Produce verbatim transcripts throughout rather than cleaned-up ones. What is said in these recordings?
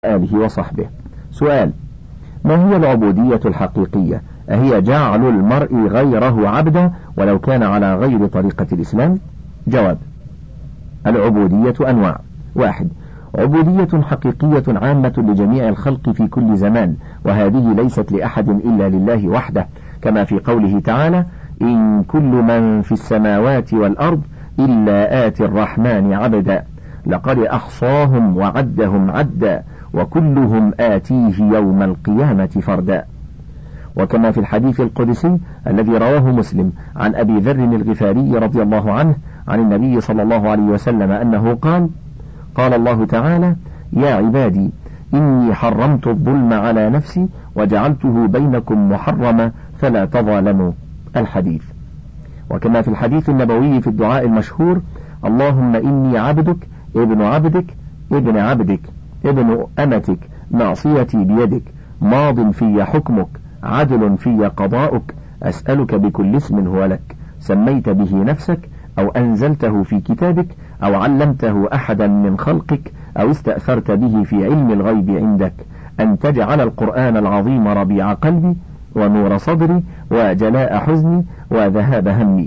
آله وصحبه. سؤال: ما هي العبودية الحقيقية؟ أهي جعل المرء غيره عبدا ولو كان على غير طريقة الإسلام؟ جواب: العبودية أنواع. واحد: عبودية حقيقية عامة لجميع الخلق في كل زمان، وهذه ليست لأحد إلا لله وحده، كما في قوله تعالى: إن كل من في السماوات والأرض إلا آتي الرحمن عبدا لقد أحصاهم وعدهم عدا وكلهم آتيه يوم القيامة فردا. وكما في الحديث القدسي الذي رواه مسلم عن أبي ذر الغفاري رضي الله عنه عن النبي صلى الله عليه وسلم أنه قال: قال الله تعالى: يا عبادي إني حرمت الظلم على نفسي وجعلته بينكم محرما فلا تظالموا. الحديث. وكما في الحديث النبوي في الدعاء المشهور: اللهم إني عبدك ابن عبدك ابن عبدك ابن أمتك ناصيتي بيدك ماض في حكمك عدل في قضاؤك أسألك بكل اسم هو لك سميت به نفسك أو أنزلته في كتابك أو علمته أحدا من خلقك أو استأثرت به في علم الغيب عندك أن تجعل القرآن العظيم ربيع قلبي ونور صدري وجلاء حزني وذهاب همي.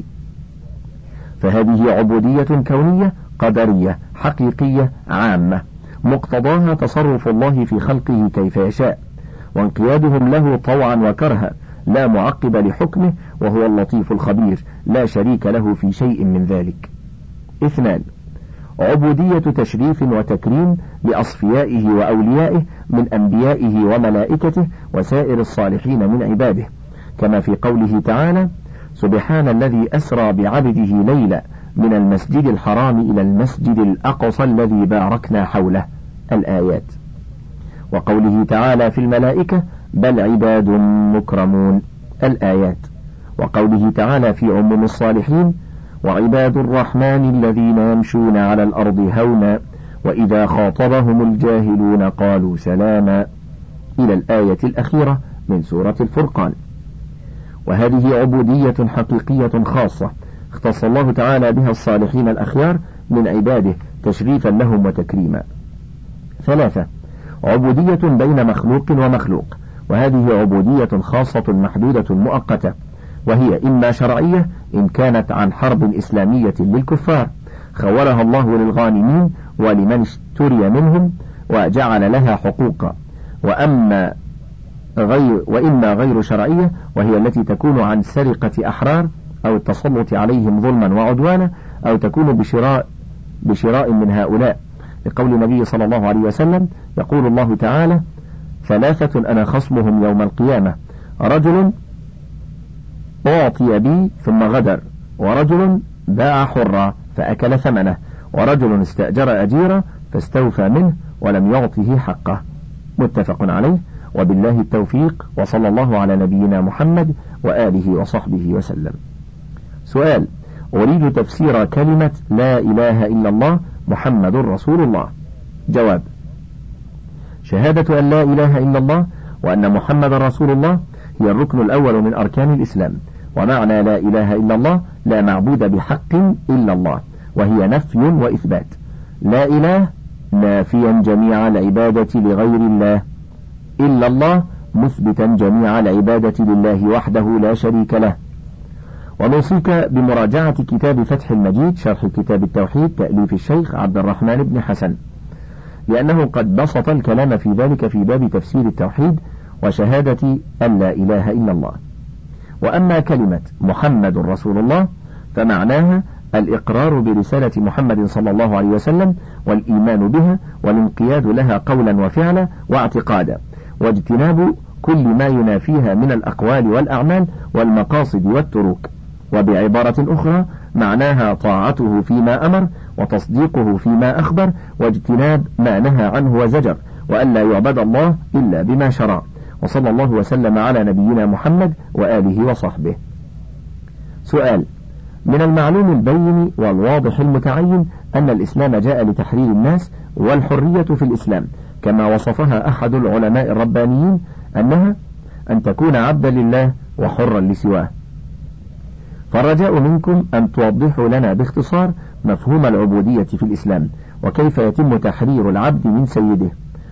فهذه عبودية كونية قدرية حقيقية عامة، مقتضاها تصرف الله في خلقه كيف يشاء، وانقيادهم له طوعا وكرها، لا معقب لحكمه، وهو اللطيف الخبير لا شريك له في شيء من ذلك. اثنان: عبودية تشريف وتكريم لأصفيائه وأوليائه من أنبيائه وملائكته وسائر الصالحين من عباده، كما في قوله تعالى: سبحان الذي أسرى بعبده ليلا من المسجد الحرام إلى المسجد الأقصى الذي باركنا حوله. الآيات. وقوله تعالى في الملائكة: بل عباد مكرمون. الآيات. وقوله تعالى في عموم الصالحين: وعباد الرحمن الذين يمشون على الأرض هونا وإذا خاطبهم الجاهلون قالوا سلاما، إلى الآية الأخيرة من سورة الفرقان. وهذه عبودية حقيقية خاصة اختص الله تعالى بها الصالحين الأخيار من عباده تشريفا لهم وتكريما. ثلاثة: عبودية بين مخلوق ومخلوق، وهذه عبودية خاصة محدودة مؤقتة، وهي إما شرعية إن كانت عن حرب إسلامية للكفار خولها الله للغانمين ولمن اشتري منهم وجعل لها حقوقا، وأما غير وإما غير شرعية وهي التي تكون عن سرقة أحرار أو التسلط عليهم ظلما وعدوانا، أو تكون بشراء بشراء من هؤلاء، لقول النبي صلى الله عليه وسلم: يقول الله تعالى: ثلاثة أنا خصمهم يوم القيامة، رجل أعطي بي ثم غدر، ورجل باع حرا فأكل ثمنه، ورجل استأجر أجيرا فاستوفى منه ولم يعطه حقه. متفق عليه، وبالله التوفيق، وصلى الله على نبينا محمد وآله وصحبه وسلم. سؤال: أريد تفسير كلمة لا إله إلا الله محمد رسول الله. جواب: شهادة أن لا إله إلا الله وأن محمد رسول الله هي الركن الأول من أركان الإسلام، ومعنى لا إله إلا الله لا معبود بحق إلا الله، وهي نفي وإثبات. لا إله نافيا جميع العبادة لغير الله، إلا الله مثبتا جميع العبادة لله وحده لا شريك له. ونوصيك بمراجعة كتاب فتح المجيد شرح كتاب التوحيد تأليف الشيخ عبد الرحمن بن حسن، لأنه قد بسط الكلام في ذلك في باب تفسير التوحيد وشهادة أن لا إله إلا الله. وأما كلمة محمد رسول الله فمعناها الإقرار برسالة محمد صلى الله عليه وسلم والإيمان بها والانقياد لها قولا وفعلا واعتقادا، واجتناب كل ما ينافيها من الأقوال والأعمال والمقاصد والتروك. وبعبارة أخرى معناها طاعته فيما أمر وتصديقه فيما أخبر واجتناب ما نهى عنه وزجر، وأن لا يعبد الله إلا بما شرع. وصلى الله وسلم على نبينا محمد وآله وصحبه. سؤال: من المعلوم البين والواضح المتعين أن الإسلام جاء لتحرير الناس والحرية في الإسلام كما وصفها أحد العلماء الربانيين أنها أن تكون عبدا لله وحرا لسواه، فالرجاء منكم أن توضحوا لنا باختصار مفهوم العبودية في الإسلام، وكيف يتم تحرير العبد من سيده،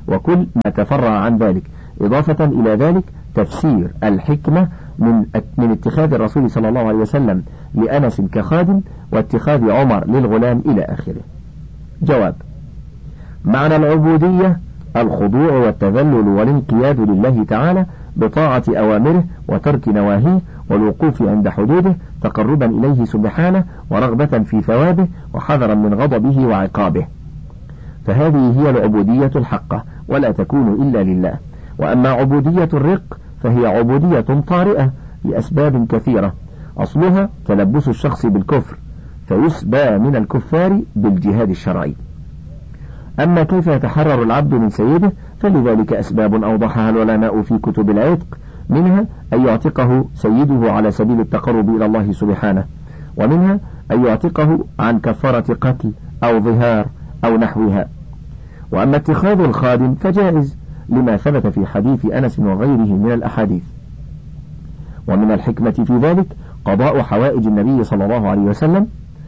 وكل ما تفرع عن ذلك، إضافة إلى ذلك تفسير الحكمة من من اتخاذ الرسول صلى الله عليه وسلم لأنس كخادم، واتخاذ عمر للغلام إلى آخره. جواب: معنى العبودية الخضوع والتذلل والانقياد لله تعالى بطاعة أوامره وترك نواهيه والوقوف عند حدوده تقربا إليه سبحانه ورغبة في ثوابه وحذرا من غضبه وعقابه، فهذه هي العبودية الحقة ولا تكون إلا لله. وأما عبودية الرق فهي عبودية طارئة لأسباب كثيرة، أصلها تلبس الشخص بالكفر فيسبى من الكفار بالجهاد الشرعي. أما كيف يتحرر العبد من سيده فلذلك أسباب أوضحها العلماء في كتب العتق، منها أن يعتقه سيده على سبيل التقرب إلى الله سبحانه، ومنها أن يعتقه عن كفارة قتل أو ظهار أو نحوها. وأما اتخاذ الخادم فجائز لما ثبت في حديث أنس وغيره من الأحاديث. ومن الحكمة في ذلك قضاء حوائج النبي صلى الله عليه وسلم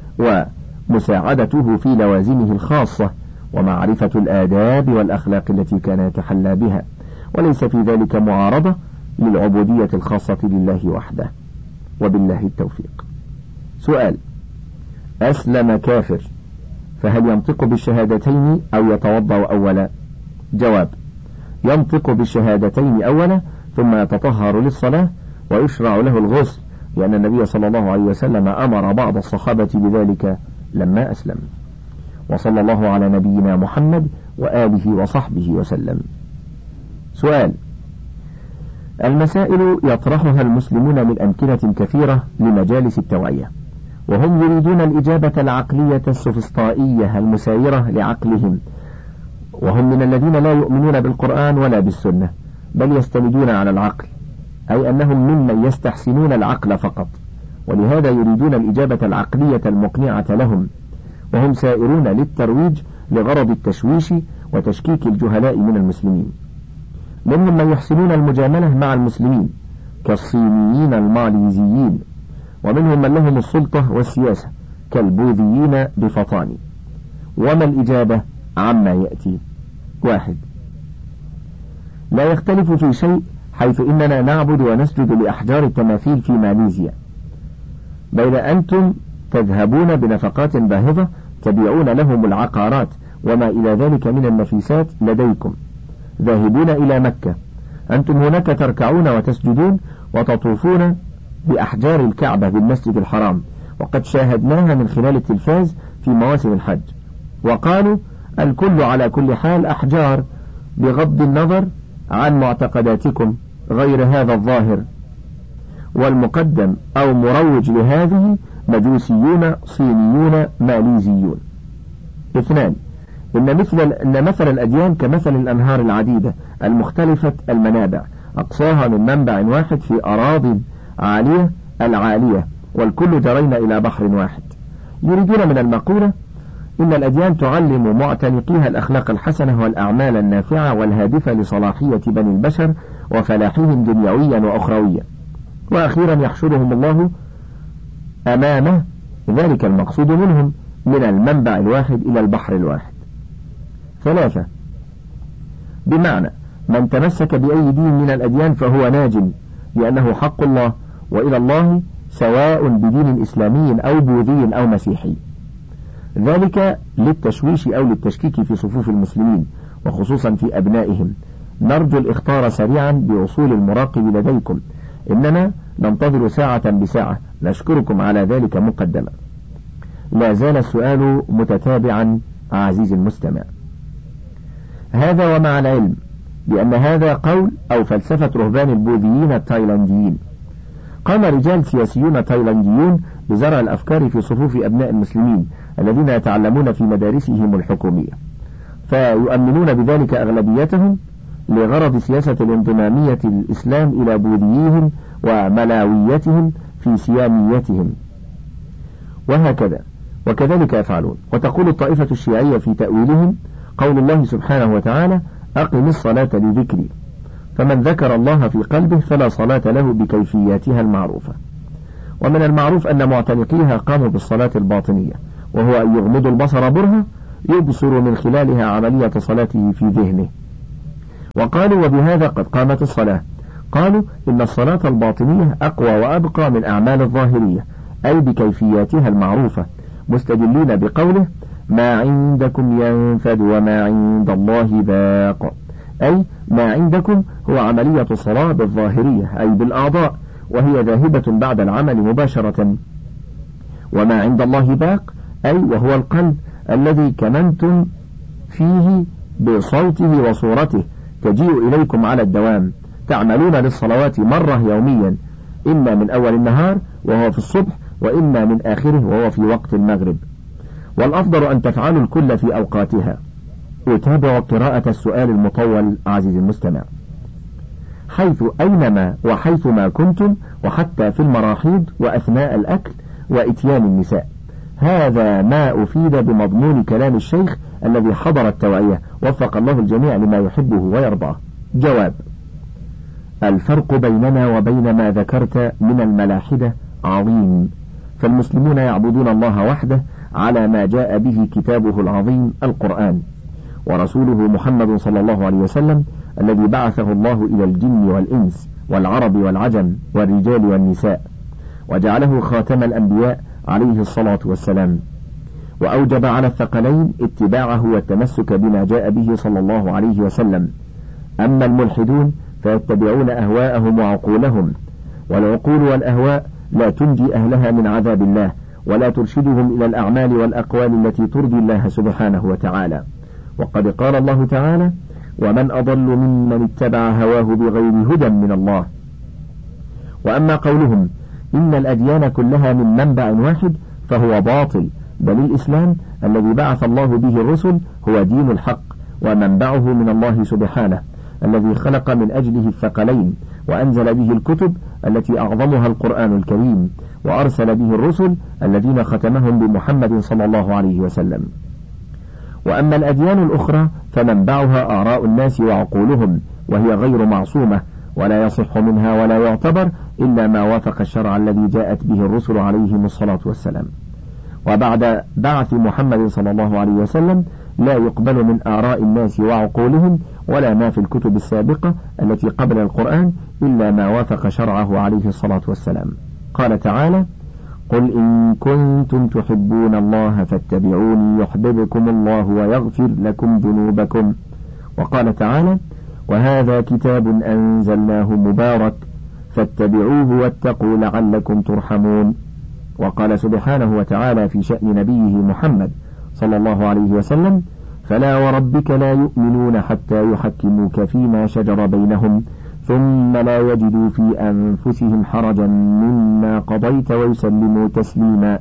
ومساعدته في لوازمه الخاصة ومعرفة الآداب والأخلاق التي كان يتحلى بها، وليس في ذلك معارضة للعبودية الخاصة لله وحده. وبالله التوفيق. سؤال: أسلم كافر فهل ينطق بالشهادتين أو يتوضأ أولا؟ جواب: ينطق بالشهادتين أولا ثم يتطهر للصلاة ويشرع له الغسل، لأن النبي صلى الله عليه وسلم أمر بعض الصحابة بذلك لما أسلم. وصلى الله على نبينا محمد وآله وصحبه وسلم. سؤال: المسائل يطرحها المسلمون من أمكنة كثيرة لمجالس التوعية، وهم يريدون الإجابة العقلية السوفسطائية المسايرة لعقلهم، وهم من الذين لا يؤمنون بالقرآن ولا بالسنة بل يستندون على العقل، أي أنهم ممن يستحسنون العقل فقط، ولهذا يريدون الإجابة العقلية المقنعة لهم، وهم سائرون للترويج لغرض التشويش وتشكيك الجهلاء من المسلمين. منهم من يحسنون المجاملة مع المسلمين كالصينيين الماليزيين، ومنهم من لهم السلطة والسياسة كالبوذيين بفطان. وما الإجابة عما يأتي؟ واحد: لا يختلف في شيء حيث إننا نعبد ونسجد لأحجار التماثيل في ماليزيا، بين أنتم تذهبون بنفقات باهظة تبيعون لهم العقارات وما إلى ذلك من النفيسات لديكم، ذاهبون إلى مكة، أنتم هناك تركعون وتسجدون وتطوفون بأحجار الكعبة بالمسجد الحرام، وقد شاهدناها من خلال التلفاز في مواسم الحج، وقالوا الكل على كل حال أحجار بغض النظر عن معتقداتكم غير هذا الظاهر، والمقدم أو مروج لهذه مجوسيون صينيون ماليزيون. اثنان: إن مثل إن مثل الأديان كمثل الأنهار العديدة المختلفة المنابع، أقصاها من منبع واحد في أراضٍ عالية العالية، والكل جرين إلى بحر واحد. يريدون من المقولة إن الأديان تعلم معتنقيها الأخلاق الحسنة والأعمال النافعة والهادفة لصلاحية بني البشر وفلاحهم دنيويا وأخرويا، وأخيرا يحشرهم الله أمامه ذلك المقصود منهم من المنبع الواحد إلى البحر الواحد. ثلاثة: بمعنى من تمسك بأي دين من الأديان فهو ناج، لأنه حق الله وإلى الله سواء بدين إسلامي أو بوذي أو مسيحي، ذلك للتشويش أو للتشكيك في صفوف المسلمين وخصوصا في أبنائهم. نرجو الإخطار سريعا بوصول المراقب لديكم، إننا ننتظر ساعة بساعة، نشكركم على ذلك مقدما. لا زال السؤال متتابعا عزيزي المستمع. هذا ومع العلم بأن هذا قول أو فلسفة رهبان البوذيين التايلانديين. قام رجال سياسيون تايلانديون بزرع الأفكار في صفوف أبناء المسلمين الذين يتعلمون في مدارسهم الحكومية، فيؤمنون بذلك أغلبيتهم لغرض سياسة الانضمامية الإسلام إلى بوذيهم وملاويتهم في سياميتهم، وهكذا وكذلك يفعلون. وتقول الطائفة الشيعية في تأويلهم قول الله سبحانه وتعالى: أقم الصلاة لذكري، فمن ذكر الله في قلبه فلا صلاة له بكيفياتها المعروفة. ومن المعروف أن معتنقيها قاموا بالصلاة الباطنية، وهو أن يغمض البصر برهة يبصر من خلالها عملية صلاته في ذهنه، وقالوا وبهذا قد قامت الصلاة. قالوا إن الصلاة الباطنية أقوى وأبقى من أعمال الظاهرية، أي بكيفياتها المعروفة، مستدلين بقوله ما عندكم ينفد وما عند الله باق، أي ما عندكم هو عملية الصلاة بالظاهرية أي بالأعضاء، وهي ذاهبة بعد العمل مباشرة، وما عند الله باق أي وهو القلب الذي كمنتم فيه بصوته وصورته، تجيء إليكم على الدوام، تعملون للصلوات مرة يوميا، إما من أول النهار وهو في الصبح، وإما من آخره وهو في وقت المغرب، والأفضل أن تفعلوا الكل في أوقاتها. يتابع قراءة السؤال المطول عزيزي المستمع. حيث أينما وحيثما كنتم، وحتى في المراحيض وأثناء الأكل وإتيان النساء. هذا ما أفيد بمضمون كلام الشيخ الذي حضر التوعية، وفق الله الجميع لما يحبه ويرضاه. جواب: الفرق بيننا وبين ما ذكرت من الملاحدة عظيم، فالمسلمون يعبدون الله وحده على ما جاء به كتابه العظيم القرآن، ورسوله محمد صلى الله عليه وسلم الذي بعثه الله إلى الجن والإنس والعرب والعجم والرجال والنساء، وجعله خاتم الأنبياء عليه الصلاة والسلام، وأوجب على الثقلين اتباعه والتمسك بما جاء به صلى الله عليه وسلم. أما الملحدون فيتبعون أهواءهم وعقولهم، والعقول والأهواء لا تنجي أهلها من عذاب الله، ولا ترشدهم إلى الأعمال والأقوال التي ترضي الله سبحانه وتعالى. وقد قال الله تعالى: ومن أضل ممن اتبع هواه بغير هدى من الله. وأما قولهم إن الأديان كلها من منبع واحد فهو باطل، بل الإسلام الذي بعث الله به الرسل هو دين الحق، ومنبعه من الله سبحانه الذي خلق من أجله الثقلين، وأنزل به الكتب التي أعظمها القرآن الكريم، وأرسل به الرسل الذين ختمهم بمحمد صلى الله عليه وسلم. وأما الأديان الأخرى فمنبعها آراء الناس وعقولهم، وهي غير معصومة، ولا يصح منها ولا يعتبر إلا ما وافق الشرع الذي جاءت به الرسل عليهم الصلاة والسلام. وبعد بعث محمد صلى الله عليه وسلم لا يقبل من آراء الناس وعقولهم ولا ما في الكتب السابقة التي قبل القرآن إلا ما وافق شرعه عليه الصلاة والسلام. قال تعالى: قل إن كنتم تحبون الله فاتبعوني يحببكم الله ويغفر لكم ذنوبكم. وقال تعالى: وهذا كتاب أنزلناه مبارك فاتبعوه واتقوا لعلكم ترحمون. وقال سبحانه وتعالى في شأن نبيه محمد صلى الله عليه وسلم: فلا وربك لا يؤمنون حتى يحكموك فيما شجر بينهم ثم لا يجدوا في أنفسهم حرجا مما قضيت ويسلموا تسليما.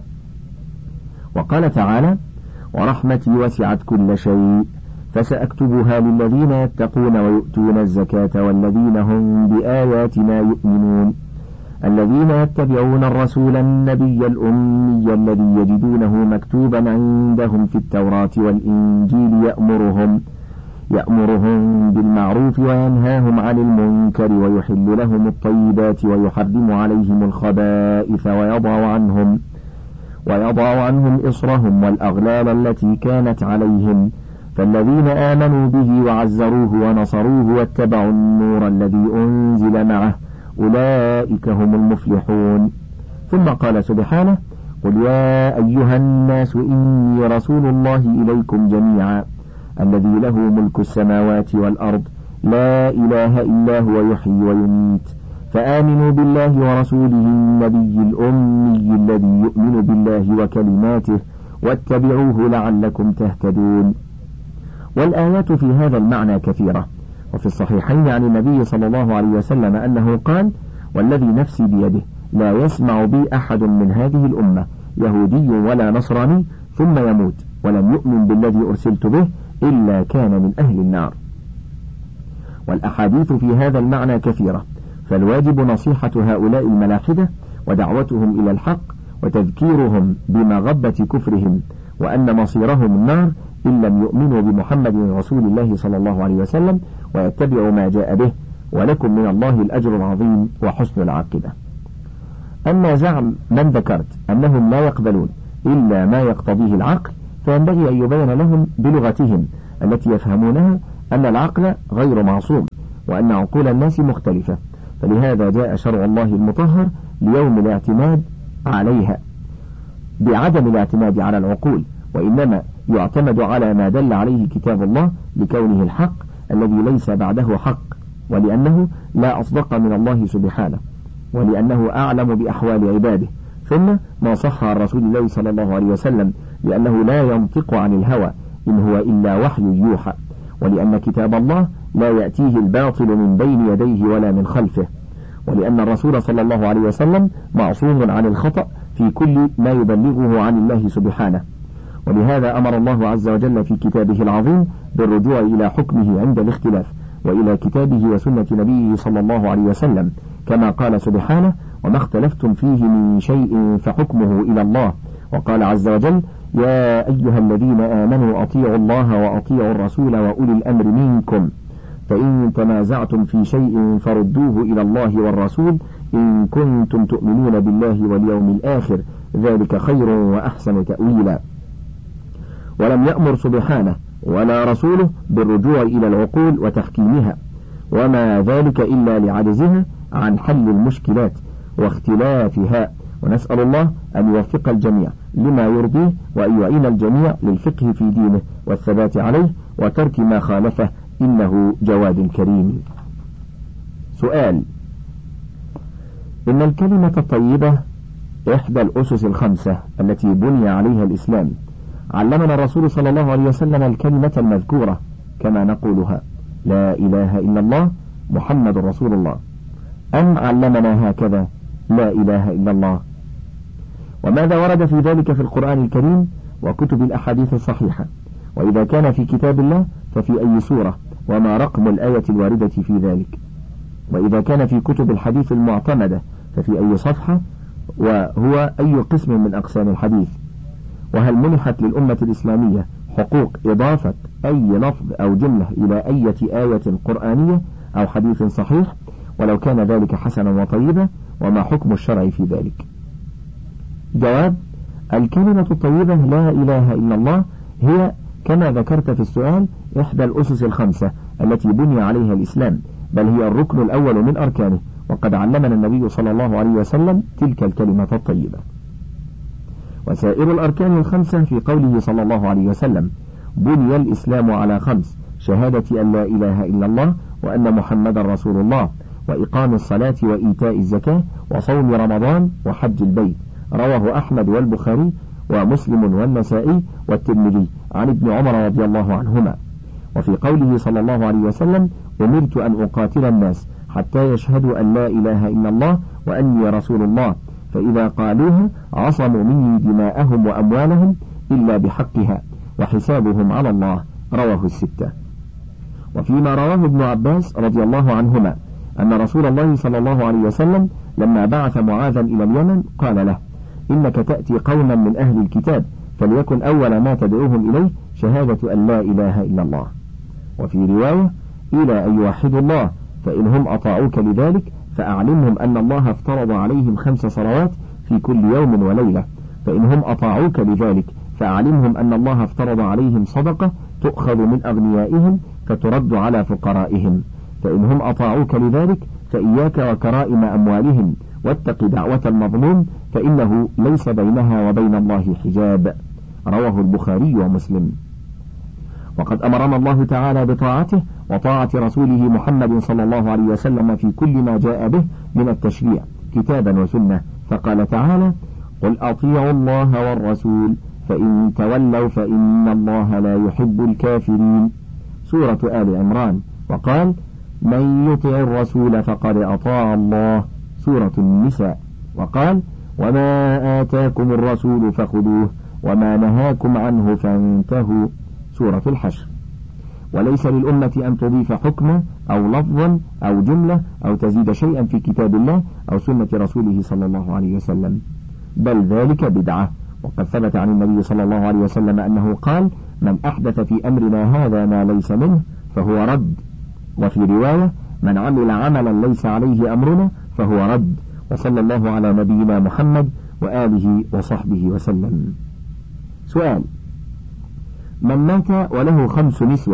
وقال تعالى: ورحمتي وسعت كل شيء فسأكتبها للذين يتقون ويؤتون الزكاة والذين هم بآياتنا يؤمنون الذين يتبعون الرسول النبي الأمي الذي يجدونه مكتوبا عندهم في التوراة والإنجيل يأمرهم يأمرهم بالمعروف وينهاهم عن المنكر ويحل لهم الطيبات ويحرم عليهم الخبائث ويضع عنهم ويضع عنهم إصرهم والأغلال التي كانت عليهم فالذين آمنوا به وعزروه ونصروه واتبعوا النور الذي أنزل معه أولئك هم المفلحون. ثم قال سبحانه: قل يا أيها الناس إني رسول الله إليكم جميعا الذي له ملك السماوات والأرض لا إله إلا هو يحيي ويميت فآمنوا بالله ورسوله النبي الأمي الذي يؤمن بالله وكلماته واتبعوه لعلكم تهتدون. والآيات في هذا المعنى كثيرة، وفي الصحيحين عن النبي صلى الله عليه وسلم أنه قال: والذي نفسي بيده لا يسمع بي أحد من هذه الأمة يهودي ولا نصراني ثم يموت ولم يؤمن بالذي أرسلت به إلا كان من أهل النار. والأحاديث في هذا المعنى كثيرة، فالواجب نصيحة هؤلاء الملاحدة ودعوتهم إلى الحق وتذكيرهم بمغبة كفرهم وأن مصيرهم النار إن لم يؤمنوا بمحمد رسول الله صلى الله عليه وسلم ويتبعوا ما جاء به، ولكم من الله الأجر العظيم وحسن العاقبة. أما زعم من ذكرت أنهم لا يقبلون إلا ما يقتضيه العقل، فينبغي أن يبين لهم بلغتهم التي يفهمونها أن العقل غير معصوم، وأن عقول الناس مختلفة، فلهذا جاء شرع الله المطهر ليوم الاعتماد عليها بعدم الاعتماد على العقول، وإنما يعتمد على ما دل عليه كتاب الله لكونه الحق الذي ليس بعده حق، ولأنه لا أصدق من الله سبحانه، ولأنه أعلم بأحوال عباده. ثم ما صح عن رسول الله صلى الله عليه وسلم لأنه لا ينطق عن الهوى إن هو إلا وحي يوحى، ولأن كتاب الله لا يأتيه الباطل من بين يديه ولا من خلفه، ولأن الرسول صلى الله عليه وسلم معصوم عن الخطأ في كل ما يبلغه عن الله سبحانه. ولهذا أمر الله عز وجل في كتابه العظيم بالرجوع إلى حكمه عند الاختلاف، وإلى كتابه وسنة نبيه صلى الله عليه وسلم، كما قال سبحانه: وما اختلفتم فيه من شيء فحكمه إلى الله. وقال عز وجل: يا أيها الذين آمنوا أطيعوا الله وأطيعوا الرسول وأولي الأمر منكم، فإن تنازعتم في شيء فردوه إلى الله والرسول إن كنتم تؤمنون بالله واليوم الآخر، ذلك خير وأحسن تأويلا. ولم يأمر سبحانه ولا رسوله بالرجوع إلى العقول وتحكيمها، وما ذلك إلا لعجزها عن حل المشكلات واختلافها، ونسأل الله أن يوفق الجميع لما يرضيه، وأن يعين الجميع للفقه في دينه والثبات عليه وترك ما خالفه، إنه جواد كريم. سؤال: إن الكلمة الطيبة إحدى الأسس الخمسة التي بني عليها الإسلام. علمنا الرسول صلى الله عليه وسلم الكلمة المذكورة كما نقولها: لا إله إلا الله محمد رسول الله، أم علمنا هكذا لا إله إلا الله؟ وماذا ورد في ذلك في القرآن الكريم وكتب الأحاديث الصحيحة؟ وإذا كان في كتاب الله ففي أي سورة؟ وما رقم الآية الواردة في ذلك؟ وإذا كان في كتب الحديث المعتمدة ففي أي صفحة؟ وهو أي قسم من أقسام الحديث؟ وهل منحت للأمة الإسلامية حقوق إضافة أي لفظ أو جملة إلى أي آية قرآنية أو حديث صحيح؟ ولو كان ذلك حسنا وطيبا، وما حكم الشرع في ذلك؟ جواب: الكلمة الطيبة لا إله إلا الله هي كما ذكرت في السؤال إحدى الأسس الخمسة التي بني عليها الإسلام، بل هي الركن الأول من أركانه، وقد علمنا النبي صلى الله عليه وسلم تلك الكلمة الطيبة. وسائر الأركان الخمسة في قوله صلى الله عليه وسلم: بني الإسلام على خمس: شهادة أن لا إله إلا الله وأن محمد رسول الله، وإقام الصلاة وإيتاء الزكاة وصوم رمضان وحج البيت. رواه أحمد والبخاري ومسلم والنسائي والترمذي عن ابن عمر رضي الله عنهما. وفي قوله صلى الله عليه وسلم: أمرت أن أقاتل الناس حتى يشهدوا أن لا إله إلا الله وأني رسول الله، فإذا قالوها عصموا مني دماءهم وأموالهم إلا بحقها وحسابهم على الله. رواه الستة. وفيما رواه ابن عباس رضي الله عنهما أن رسول الله صلى الله عليه وسلم لما بعث معاذا إلى اليمن قال له: إنك تأتي قوما من أهل الكتاب، فليكن أول ما تدعوهم إليه شهادة أن لا إله إلا الله. وفي رواية: إلى أن يوحدوا الله، فإنهم أطاعوك لذلك فأعلمهم أن الله افترض عليهم خمس صلوات في كل يوم وليلة، فإنهم أطاعوك لذلك فأعلمهم أن الله افترض عليهم صدقة تؤخذ من أغنيائهم فترد على فقرائهم، فإنهم أطاعوك لذلك فإياك وكرائم أموالهم، واتق دعوة المظلوم فإنه ليس بينها وبين الله حجاب. رواه البخاري ومسلم. وقد أمرنا الله تعالى بطاعته وطاعة رسوله محمد صلى الله عليه وسلم في كل ما جاء به من التشريع كتابا وسنة، فقال تعالى: قل أطيعوا الله والرسول فإن تولوا فإن الله لا يحب الكافرين. سورة آل عمران. وقال: من يطع الرسول فقد أطاع الله. سورة النساء. وقال: وما آتاكم الرسول فخذوه وما نهاكم عنه فانتهوا. سورة الحشر. وليس للأمة أن تضيف حكما أو لفظا أو جملة أو تزيد شيئا في كتاب الله أو سنة رسوله صلى الله عليه وسلم، بل ذلك بدعة. وقد ثبت عن النبي صلى الله عليه وسلم أنه قال: من أحدث في أمرنا هذا ما ليس منه فهو رد. وفي رواية: من عمل عملا ليس عليه أمرنا فهو رد. وصلى الله على نبينا محمد وآله وصحبه وسلم. سؤال: من مات وله خمس نسوة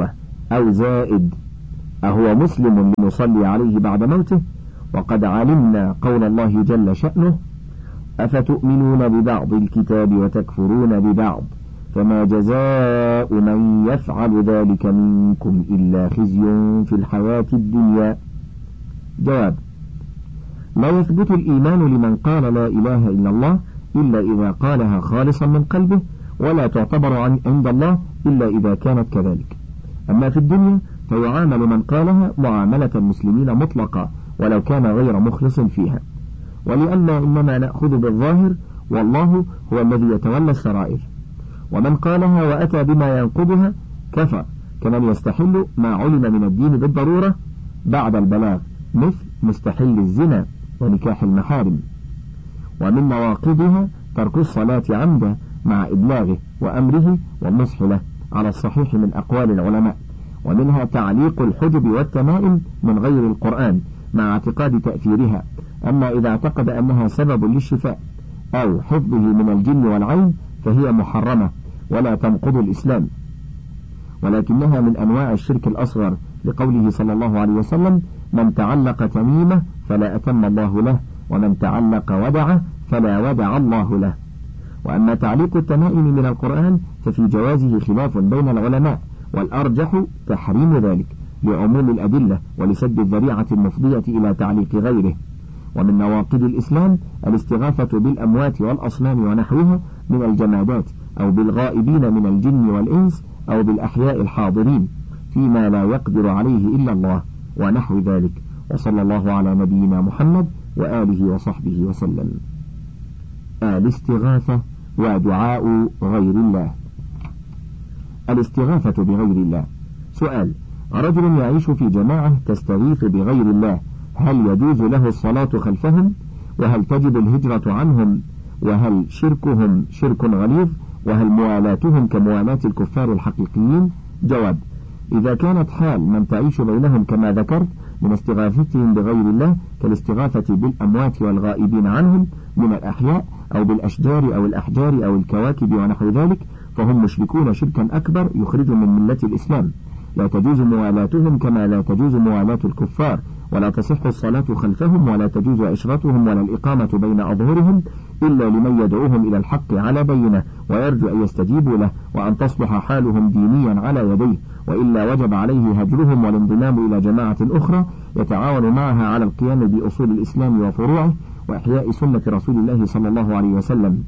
أو زائد، أهو مسلم لنصلي عليه بعد موته؟ وقد علمنا قول الله جل شأنه: أفتؤمنون ببعض الكتاب وتكفرون ببعض، فما جزاء من يفعل ذلك منكم إلا خزي في الحياة الدنيا. جواب: لا يثبت الإيمان لمن قال لا إله إلا الله إلا إذا قالها خالصا من قلبه، ولا تعتبر عند الله إلا إذا كانت كذلك. أما في الدنيا فيعامل من قالها معاملة المسلمين مطلقة ولو كان غير مخلص فيها، ولأن إنما نأخذ بالظاهر والله هو الذي يتولى السرائر. ومن قالها وأتى بما ينقضها كفر، كمن يستحل ما علم من الدين بالضرورة بعد البلاغ، مثل مستحل الزنا ونكاح المحارم. ومن نواقضها ترك الصلاة عمدا مع إبلاغه وأمره والنصح له على الصحيح من أقوال العلماء. ومنها تعليق الحجب والتمائم من غير القرآن مع اعتقاد تأثيرها، أما إذا اعتقد أنها سبب للشفاء أو حفظه من الجن والعين فهي محرمة ولا تنقض الإسلام، ولكنها من أنواع الشرك الأصغر، لقوله صلى الله عليه وسلم: من تعلق تميمة فلا أتم الله له، ومن تعلق ودعه فلا ودع الله له. وأما تعليق التمائم من القرآن ففي جوازه خلاف بين العلماء، والأرجح تحريم ذلك لعموم الأدلة ولسد الذريعة المفضية إلى تعليق غيره. ومن نواقض الإسلام الاستغاثة بالأموات والأصنام ونحوها من الجمادات، أو بالغائبين من الجن والإنس، أو بالأحياء الحاضرين فيما لا يقدر عليه إلا الله ونحو ذلك. وصلى الله على نبينا محمد وآله وصحبه وسلم. الاستغاثة ودعاء غير الله. الاستغاثة بغير الله. سؤال: رجل يعيش في جماعة تستغيث بغير الله، هل يجوز له الصلاة خلفهم؟ وهل تجب الهجرة عنهم؟ وهل شركهم شرك غليظ؟ وهل موالاتهم كموالاة الكفار الحقيقيين؟ جواب: إذا كانت حال من تعيش بينهم كما ذكرت من استغاثتهم بغير الله كالاستغاثة بالأموات والغائبين عنهم من الأحياء أو بالأشجار أو الأحجار أو الكواكب ونحو ذلك، فهم مشركون شركا أكبر يخرج من ملة الإسلام. لا تجوز موالاتهم كما لا تجوز موالاة الكفار، ولا تصح الصلاة خلفهم، ولا تجوز عشرتهم ولا الإقامة بين أظهرهم إلا لمن يدعوهم إلى الحق على بينة ويرجو أن يستجيبوا له، وأن تصلح حالهم دينيا على يديه، وإلا وجب عليه هجرهم والانضمام إلى جماعة أخرى يتعاون معها على القيام بأصول الإسلام وفروعه وإحياء سنة رسول الله صلى الله عليه وسلم.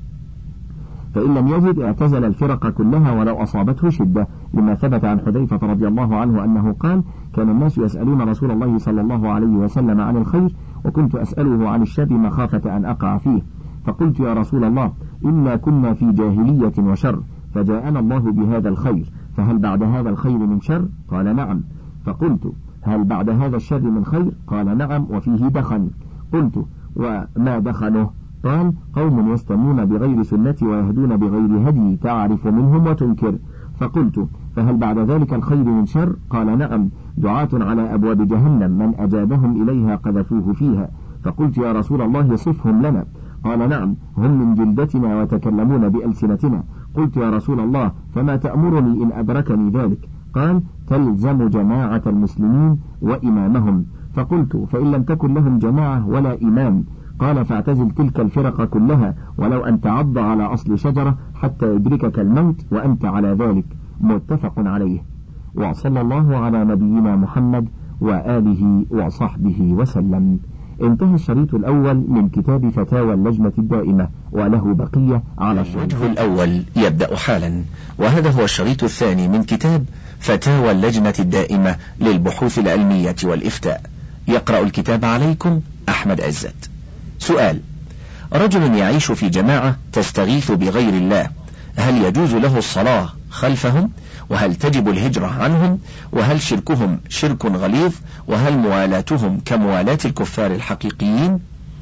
فإن لم يجد اعتزل الفرق كلها ولو أصابته شدة، لما ثبت عن حذيفة رضي الله عنه أنه قال: كان الناس يسألون رسول الله صلى الله عليه وسلم عن الخير، وكنت أسأله عن الشر مخافة أن أقع فيه، فقلت: يا رسول الله، إنا كنا في جاهلية وشر، فجاءنا الله بهذا الخير، فهل بعد هذا الخير من شر؟ قال: نعم. فقلت: هل بعد هذا الشر من خير؟ قال: نعم، وفيه دخن. قلت: وما دخنه؟ قال: قوم يستنون بغير سنتي ويهدون بغير هدي، تعرف منهم وتنكر. فقلت: فهل بعد ذلك الخير من شر؟ قال: نعم، دعاة على أبواب جهنم من أجابهم إليها قذفوه فيها. فقلت: يا رسول الله صفهم لنا. قال: نعم، هم من جلدتنا ويتكلمون بألسنتنا. قلت: يا رسول الله فما تأمرني إن أدركني ذلك؟ قال: تلزم جماعة المسلمين وإمامهم. فقلت: فإن لم تكن لهم جماعة ولا إمام؟ قال: فاعتزل تلك الفرق كلها ولو أن تعض على أصل شجرة حتى يدركك الموت وأنت على ذلك. متفق عليه. وصلى الله على نبينا محمد وآله وصحبه وسلم. انتهى الشريط الأول من كتاب فتاوى اللجنة الدائمة، وله بقية على الشريط. الوجه الأول يبدأ حالا، وهذا هو الشريط الثاني من كتاب فتاوى اللجنة الدائمة للبحوث العلمية والإفتاء. يقرأ الكتاب عليكم أحمد عزت. سؤال: رجل يعيش في جماعة تستغيث بغير الله، هل يجوز له الصلاة خلفهم؟ وهل تجب الهجرة عنهم؟ وهل شركهم شرك غليظ؟ وهل موالاتهم كموالاة الكفار الحقيقيين؟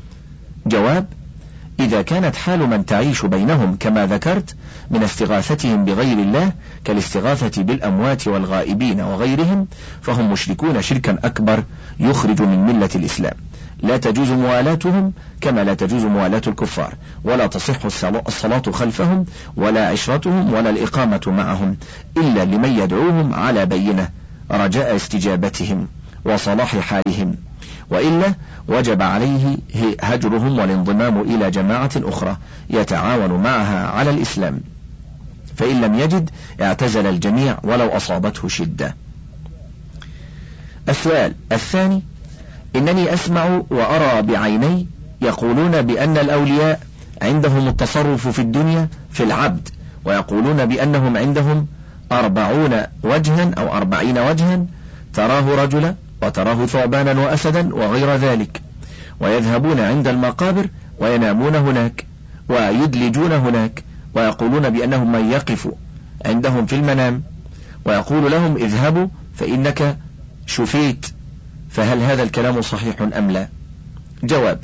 جواب: إذا كانت حال من تعيش بينهم كما ذكرت من استغاثتهم بغير الله كالاستغاثة بالأموات والغائبين وغيرهم، فهم مشركون شركا أكبر يخرج من ملة الإسلام. لا تجوز موالاتهم كما لا تجوز موالاة الكفار، ولا تصح الصلاة خلفهم، ولا عشرتهم، ولا الإقامة معهم إلا لمن يدعوهم على بينة رجاء استجابتهم وصلاح حالهم، وإلا وجب عليه هجرهم والانضمام إلى جماعة أخرى يتعاون معها على الإسلام، فإن لم يجد اعتزل الجميع ولو أصابته شدة. السؤال الثاني: إنني أسمع وأرى بعيني يقولون بأن الأولياء عندهم التصرف في الدنيا في العبد، ويقولون بأنهم عندهم أربعون وجها أو أربعين وجها، تراه رجلا وتراه ثعبانا وأسدا وغير ذلك، ويذهبون عند المقابر وينامون هناك ويدلجون هناك، ويقولون بأنهم من يقف عندهم في المنام ويقول لهم اذهبوا فإنك شفيت، فهل هذا الكلام صحيح أم لا؟ جواب: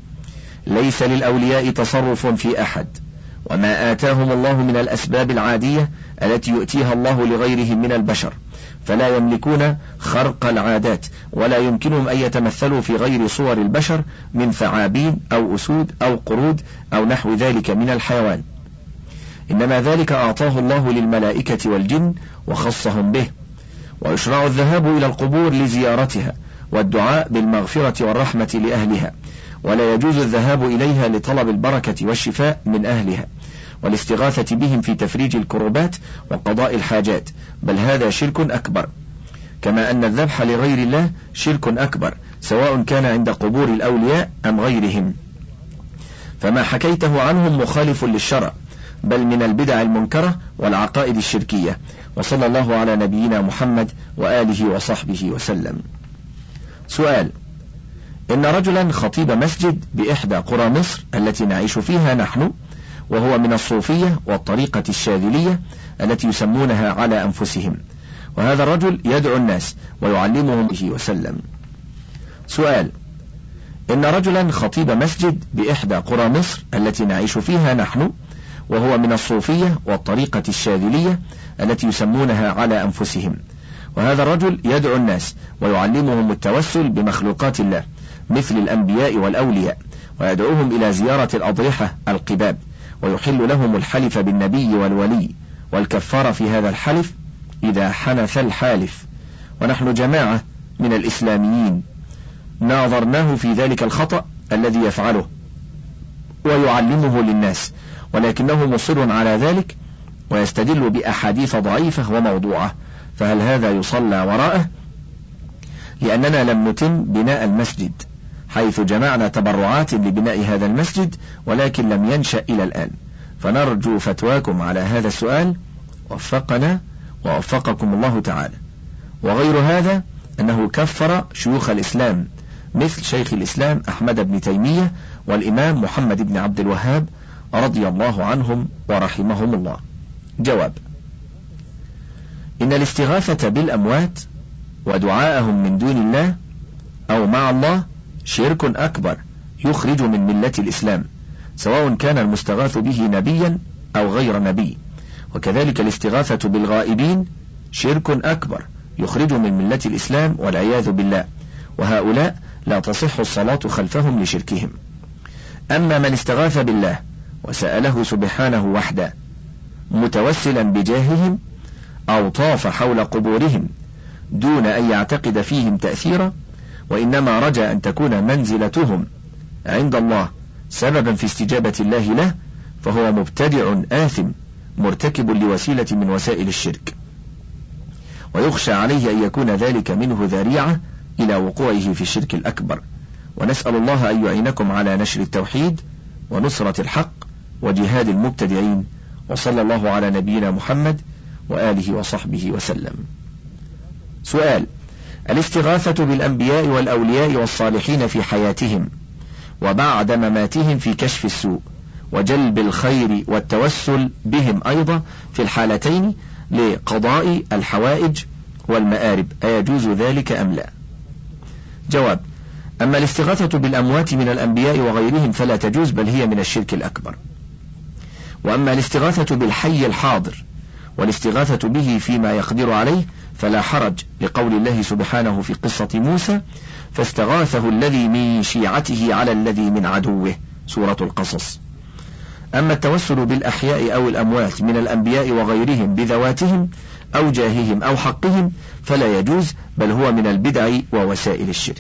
ليس للأولياء تصرف في أحد، وما آتاهم الله من الأسباب العادية التي يؤتيها الله لغيرهم من البشر، فلا يملكون خرق العادات، ولا يمكنهم أن يتمثلوا في غير صور البشر من ثعابين أو أسود أو قرود أو نحو ذلك من الحيوان، إنما ذلك أعطاه الله للملائكة والجن وخصهم به. ويشرع الذهاب إلى القبور لزيارتها والدعاء بالمغفرة والرحمة لأهلها، ولا يجوز الذهاب إليها لطلب البركة والشفاء من أهلها والاستغاثة بهم في تفريج الكروبات وقضاء الحاجات، بل هذا شرك أكبر، كما أن الذبح لغير الله شرك أكبر سواء كان عند قبور الأولياء أم غيرهم. فما حكيته عنهم مخالف للشرع، بل من البدع المنكرة والعقائد الشركية. وصلى الله على نبينا محمد وآله وصحبه وسلم. سؤال: إن رجلا خطيب مسجد بإحدى قرى مصر التي نعيش فيها نحن، وهو من الصوفية والطريقة الشاذلية التي يسمونها على أنفسهم، وهذا الرجل يدعو الناس ويعلمهم به وسلم. سؤال: إن رجلا خطيب مسجد بإحدى قرى مصر التي نعيش فيها نحن، وهو من الصوفية والطريقة الشاذلية التي يسمونها على أنفسهم، وهذا الرجل يدعو الناس ويعلمهم التوسل بمخلوقات الله مثل الأنبياء والأولياء، ويدعوهم إلى زيارة الأضرحة القباب، ويحل لهم الحلف بالنبي والولي والكفارة في هذا الحلف إذا حنث الحالف، ونحن جماعة من الإسلاميين ناظرناه في ذلك الخطأ الذي يفعله ويعلمه للناس، ولكنه مصر على ذلك ويستدل بأحاديث ضعيفة وموضوعة، فهل هذا يصلى وراءه؟ لأننا لم نتم بناء المسجد، حيث جمعنا تبرعات لبناء هذا المسجد ولكن لم ينشأ إلى الآن، فنرجو فتواكم على هذا السؤال، وفقنا ووفقكم الله تعالى. وغير هذا أنه كفر شيوخ الإسلام مثل شيخ الإسلام أحمد بن تيمية والإمام محمد بن عبد الوهاب رضي الله عنهم ورحمهم الله. جواب: إن الاستغاثة بالأموات ودعاءهم من دون الله أو مع الله شرك أكبر يخرج من ملة الإسلام، سواء كان المستغاث به نبيا أو غير نبي، وكذلك الاستغاثة بالغائبين شرك أكبر يخرج من ملة الإسلام والعياذ بالله، وهؤلاء لا تصح الصلاة خلفهم لشركهم. أما من استغاث بالله وسأله سبحانه وحده متوسلا بجاههم أو طاف حول قبورهم دون أن يعتقد فيهم تأثيرا، وإنما رجى أن تكون منزلتهم عند الله سببا في استجابة الله له، فهو مبتدع آثم مرتكب لوسيلة من وسائل الشرك، ويخشى عليه أن يكون ذلك منه ذريعة إلى وقوعه في الشرك الأكبر. ونسأل الله أن يعينكم على نشر التوحيد ونصرة الحق وجهاد المبتدعين، وصلى الله على نبينا محمد وآله وصحبه وسلم. سؤال: الاستغاثة بالأنبياء والأولياء والصالحين في حياتهم وبعد مماتهم في كشف السوء وجلب الخير والتوسل بهم أيضا في الحالتين لقضاء الحوائج والمآرب، أيجوز ذلك أم لا؟ جواب: أما الاستغاثة بالأموات من الأنبياء وغيرهم فلا تجوز، بل هي من الشرك الأكبر. وأما الاستغاثة بالحي الحاضر والاستغاثة به فيما يقدر عليه فلا حرج، لقول الله سبحانه في قصة موسى: فاستغاثه الذي من شيعته على الذي من عدوه، سورة القصص. أما التوسل بالأحياء أو الأموات من الأنبياء وغيرهم بذواتهم أو جاههم أو حقهم فلا يجوز، بل هو من البدع ووسائل الشرك.